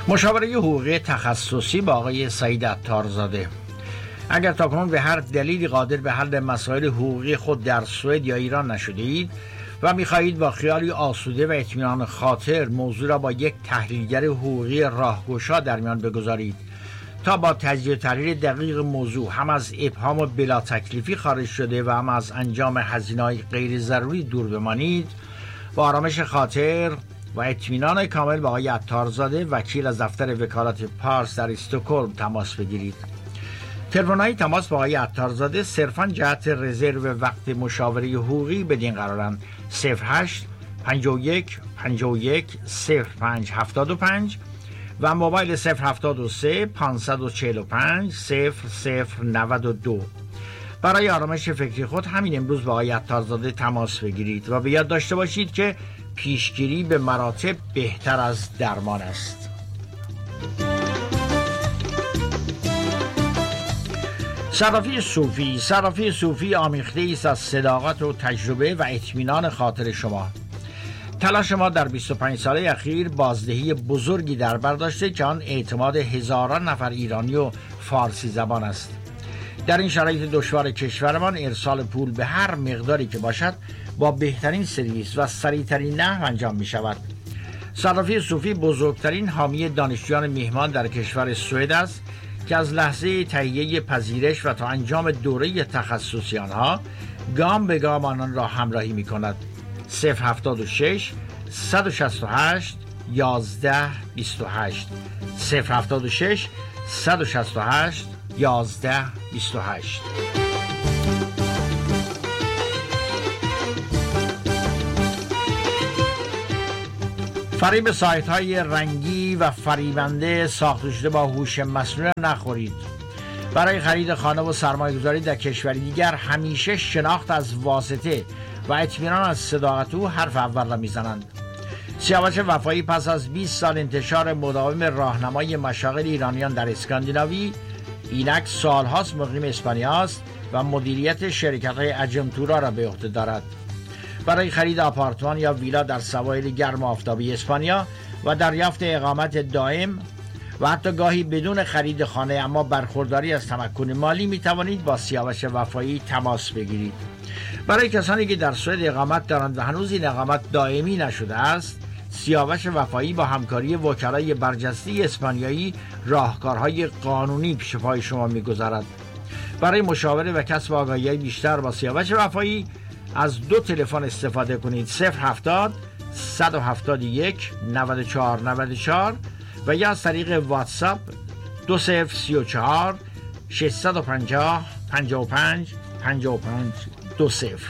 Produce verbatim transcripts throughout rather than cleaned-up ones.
مشاوره حقوقی تخصصی با آقای سعید عطارزاده. اگر تاکنون به هر دلیلی قادر به حل مسائل حقوقی خود در سوئد یا ایران نشدید و می‌خواهید با خیالی آسوده و اطمینان خاطر موضوع را با یک تحلیلگر حقوقی راهگشا در میان بگذارید تا با تجزیه و تحلیل دقیق موضوع هم از ابهام و بلا تکلیفی خارج شده و هم از انجام هزینه‌های غیر ضروری دور بمانید، با آرامش خاطر و اطمینان کامل با آقای عطارزاده وکیل از دفتر وکالت پارس در استکهلم تماس بگیرید. تلفن‌های تماس با آقای عطارزاده صرفاً جهت رزرو وقت مشاوره حقوقی بدین قرارند: صفر هشت پنجاه و یک پنجاه و یک صفر پنج هفتاد و پنج و موبایل صفر هفتاد و سه پانصد و چهل و پنج صفر صفر نود و دو. برای آرامش فکری خود همین امروز با آقای عطارزاده تماس بگیرید و به یاد داشته باشید که پیشگیری به مراتب بهتر از درمان است. صرافی صوفی. صرافی صوفی آمیخته است از صداقت و تجربه و اطمینان خاطر شما. تلاش ما در بیست و پنج ساله اخیر بازدهی بزرگی در بر داشته که آن اعتماد هزاران نفر ایرانی و فارسی زبان است. در این شرایط دشوار کشورمان ارسال پول به هر مقداری که باشد با بهترین سرویس و سریعترین نحو انجام می شود. صرافی صوفی بزرگترین حامی دانشجویان میهمان در کشور سوئد است که از لحظه تهیه پذیرش و تا انجام دوره تخصصی آنها گام به گام آنان را همراهی می کند. صفر هفتاد و شش صد و شصت و هشت یازده بیست و هشت صفر هفتاد و شش صد و شصت و هشت یازده بیست و هشت. فریب سایت های رنگی و فریبنده ساخته شده با هوش مصنوعی نخورید. برای خرید خانه و سرمایه گذاری در کشوری دیگر همیشه شناخت از واسطه و اطمینان از صداقت او حرف اول را میزنند. سیاوش وفایی پس از بیست سال انتشار مداوم راهنمای مشاغل ایرانیان در اسکاندیناوی، اینک سالهاست مقیم اسپانیا است و مدیریت شرکت‌های اجنتورا را به عهده دارد. برای خرید آپارتمان یا ویلا در سواحل گرم و آفتابی اسپانیا و دریافت اقامت دائم و حتی گاهی بدون خرید خانه اما برخورداری از تمکن مالی می توانید با سیاوش وفایی تماس بگیرید. برای کسانی که در سوئد اقامت دارند و هنوز این اقامت دائمی نشده است، سیاوش وفایی با همکاری وکلای برجسته اسپانیایی راهکارهای قانونی پیش پای شما می‌گذارد. برای مشاوره و کسب آگاهی بیشتر با سیاوش وفایی از دو تلفن استفاده کنید: صفر هفتاد صد و هفتاد و یک نود و چهار نود و چهار و یا از طریق واتساپ دو صفر سی و چهار ششصد و پنجاه پنجاه و پنج پنجاه و پنج دو صفر.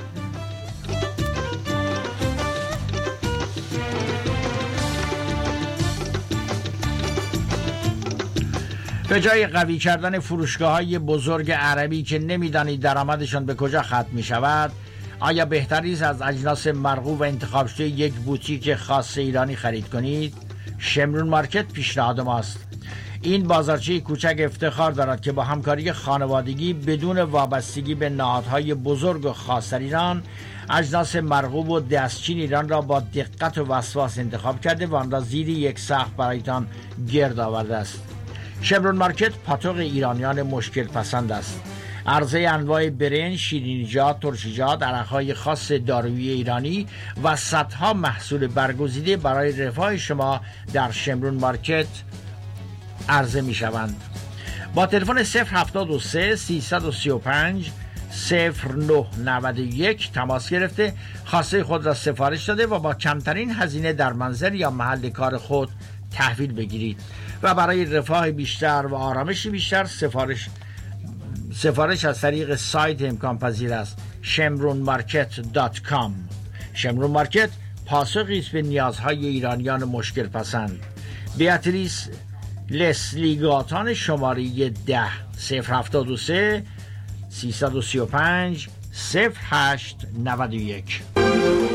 به جای قوی کردن فروشگاه‌های بزرگ عربی که نمی‌دانید درآمدشان به کجا ختم می‌شود، آیا بهتری است از اجناس مرغوب و انتخاب شده یک بوتیک خاص ایرانی خرید کنید؟ شمرون مارکت پیشنهاد ماست. این بازارچه کوچک افتخار دارد که با همکاری خانوادگی بدون وابستگی به نهادهای بزرگ و خاص در ایران اجناس مرغوب و دستچین ایران را با دقت و وسواس انتخاب کرده و آن را زیر یک سقف برایتان گرد آورده است. شمرون مارکت پاتوق ایرانیان مشکل پسند است. عرضه انواع برنج، شیرینیجات، ترشیجات، عرقهای خاص دارویی ایرانی و صدها محصول برگزیده برای رفاه شما در شمرون مارکت عرضه می شوند. با تلفن صفر هفتاد و سه سیصد و سی و پنج صفر نه نود و یک تماس گرفته خواسته خود را سفارش داده و با کمترین هزینه در منزل یا محل کار خود تحویل بگیرید و برای رفاه بیشتر و آرامش بیشتر سفارش سفارش از طریق سایت امکان پذیر است: شمرون مارکت دات کام. شمرون مارکت پاسخی است به نیازهای ایرانیان مشکل پسند. بیاتریس لسلیگاتان شماره ده صفر هفتاد و سه سیصد و سی و پنج صفر هشت نود و یک.